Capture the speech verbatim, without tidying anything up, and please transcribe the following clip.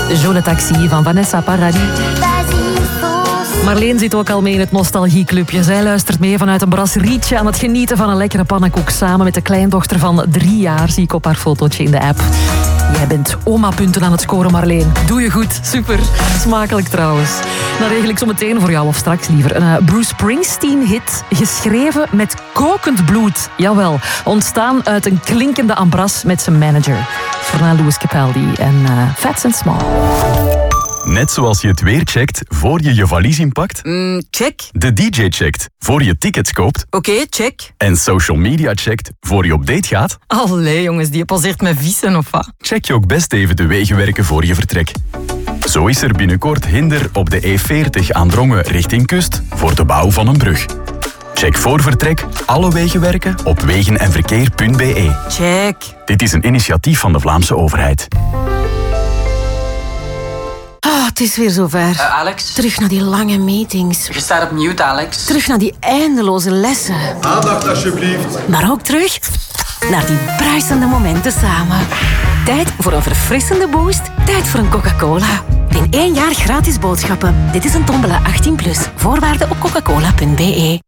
Jo le Taxi van Vanessa Paradis. Marleen zit ook al mee in het nostalgieclubje. Zij luistert mee vanuit een brasserietje aan het genieten van een lekkere pannenkoek samen met de kleindochter van drie jaar, zie ik op haar fotootje in de app. Jij bent oma-punten aan het scoren, Marleen. Doe je goed. Super. Smakelijk trouwens. Dan regel ik zo meteen voor jou, of straks liever, een uh, Bruce Springsteen-hit geschreven met kokend bloed. Jawel. Ontstaan uit een klinkende ambras met zijn manager. Fernand Louis Capaldi en uh, Fats and Small. Net zoals je het weer checkt voor je je valies inpakt. Mm, check. De D J checkt voor je tickets koopt. Oké, okay, check. En social media checkt voor je op date gaat. Allee jongens, die passeert met vissen of wat? Check je ook best even de wegenwerken voor je vertrek. Zo is er binnenkort hinder op de E veertig aan Drongen richting kust voor de bouw van een brug. Check voor vertrek alle wegenwerken op wegen en verkeer punt b e. Check. Dit is een initiatief van de Vlaamse overheid. Ah, het is weer zover. Uh, Alex? Terug naar die lange meetings. Je staat op mute, Alex. Terug naar die eindeloze lessen. Aandacht, alsjeblieft. Maar ook terug naar die bruisende momenten samen. Tijd voor een verfrissende boost. Tijd voor een Coca-Cola. In één jaar gratis boodschappen. Dit is een tombola achttien plus. Voorwaarden op coca cola punt b e.